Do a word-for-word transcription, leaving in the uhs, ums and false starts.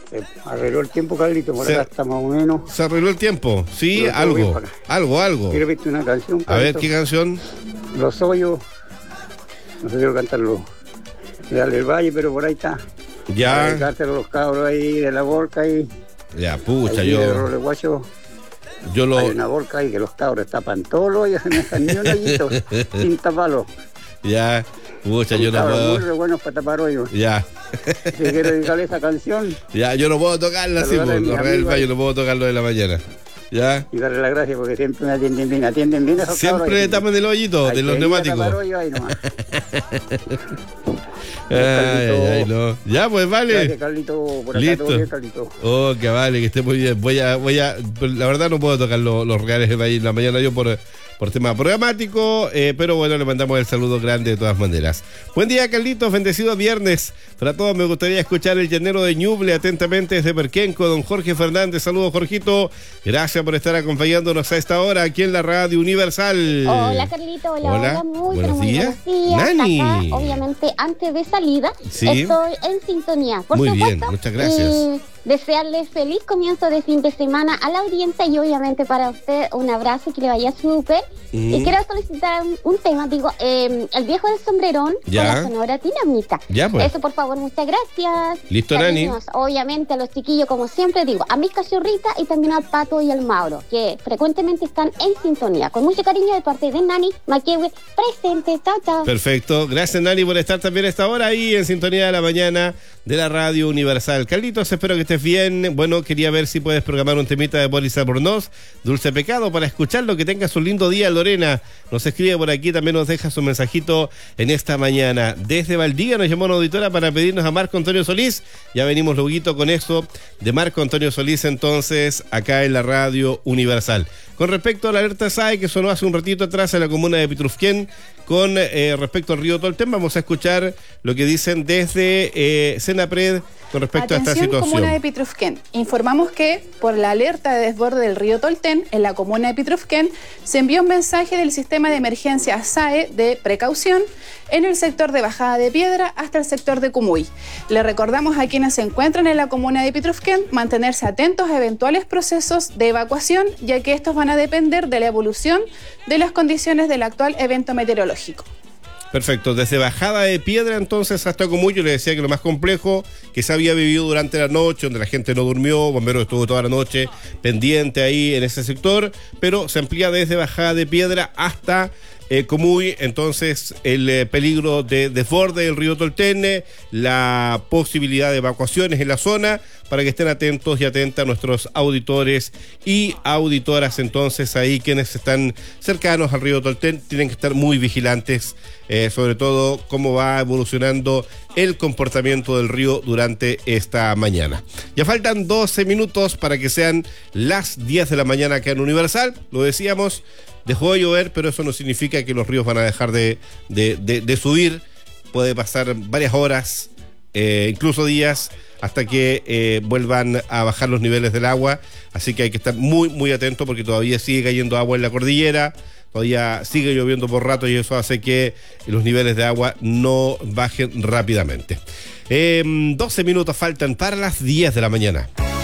Se arregló el tiempo, Carlito, por Se- acá está más o menos. ¿Se arregló el tiempo? Sí, Lo tengo bien algo, para acá. algo, algo. Quiero viste una canción, A ver, Carlito. ¿qué canción? Los hoyos. No sé, quiero cantarlo. Dale el valle, pero por ahí está. Ya, Dedicárselo a los cabros ahí de la volca ahí. ya, pucha, Ahí de yo, Roleguacho. yo Hay lo, una volca ahí que los cabros tapan todos los hoyos, no dejan ni un hoyito sin taparlo. ya, pucha, yo no Cabros muy puedo, re buenos para tapar hoyos. ya, Si quiero dedicarle esa canción ya, yo no puedo tocarla así, Saludar a pues, mis los Real amigos Valle ahí. no puedo tocarlo de la mañana, ya. y darle las gracias porque siempre me atienden bien, atienden bien a esos cabros. Siempre ahí. tapan el hoyito Hay de los que ir a neumáticos. tapar hoyos ahí nomás. Ay, ay, ay, no. Ya, pues vale. Gracias, Carlito, por acá Listo. todo bien, Carlito. Oh, que vale, que esté muy bien. Voy a, voy a, la verdad no puedo tocar lo- los reales de Valle en la mañana yo por, por tema programático, eh, pero bueno, le mandamos el saludo grande de todas maneras. Buen día, Carlitos, bendecido viernes. Para todos me gustaría escuchar el llanero de Ñuble atentamente desde Perquenco, don Jorge Fernández. Saludos, Jorgito. Gracias por estar acompañándonos a esta hora aquí en la Radio Universal. Hola Carlito, hola, Hola, hola, muy, buenos pero muy días. buenos días. Nani. Acá, obviamente, antes de salida, Sí. estoy en sintonía. Por Muy supuesto, bien, muchas gracias. Y desearles feliz comienzo de fin de semana a la audiencia y obviamente para usted un abrazo, que le vaya súper. Mm. Y quiero solicitar un, un tema, digo, eh, el viejo del sombrerón Ya. con la sonora dinamita. Ya, pues. Eso, por favor, muchas gracias. Listo, Nani. Cariños, obviamente, a los chiquillos, como siempre digo, a mis cachorritas y también al Pato y al Mauro, que frecuentemente están en sintonía. Con mucho cariño de parte de Nani Maquewe, presente. Chao, chao. Perfecto. Gracias, Nani, por estar también a esta hora ahí en sintonía de la mañana de la Radio Universal. Carlitos, espero que estés bien. Bueno, quería ver si puedes programar un temita de Boris Albornoz, Dulce Pecado, para escucharlo. Que tengas un lindo día, Lorena. Nos escribe por aquí, también nos deja su mensajito en esta mañana. Desde Valdivia nos llamó una auditora para pedirnos a Marco Antonio Solís. Ya venimos luego con eso de Marco Antonio Solís, entonces, acá en la Radio Universal. Con respecto a la alerta S A E que sonó hace un ratito atrás en la comuna de Pitrufquén, con eh, respecto al río Tolten, vamos a escuchar lo que dicen desde eh, Senapred con respecto Atención, a esta situación. comuna de Pitrufquén. Informamos que por la alerta de desborde del río Tolten en la comuna de Pitrufquén se envió un mensaje del sistema de emergencia S A E de precaución en el sector de Bajada de Piedra hasta el sector de Cumuy. Le recordamos a quienes se encuentran en la comuna de Pitrufquén mantenerse atentos a eventuales procesos de evacuación, ya que estos van a depender de la evolución de las condiciones del actual evento meteorológico. Perfecto, desde Bajada de Piedra entonces hasta Comuy. Yo le decía que lo más complejo que se había vivido durante la noche, donde la gente no durmió, bomberos estuvo toda la noche pendiente ahí en ese sector, pero se amplía desde Bajada de Piedra hasta eh, Comuy, entonces el eh, peligro de desborde del río Tolten, la posibilidad de evacuaciones en la zona, para que estén atentos y atentas nuestros auditores y auditoras. Entonces ahí quienes están cercanos al río Tolten tienen que estar muy vigilantes, eh, sobre todo cómo va evolucionando el comportamiento del río durante esta mañana. Ya faltan doce minutos para que sean las diez de la mañana acá en Universal. Lo decíamos, dejó de llover, pero eso no significa que los ríos van a dejar de, de, de, de subir. Puede pasar varias horas, eh, incluso días, hasta que eh, vuelvan a bajar los niveles del agua. Así que hay que estar muy, muy atento porque todavía sigue cayendo agua en la cordillera, todavía sigue lloviendo por rato y eso hace que los niveles de agua no bajen rápidamente. Eh, doce minutos faltan para las diez de la mañana.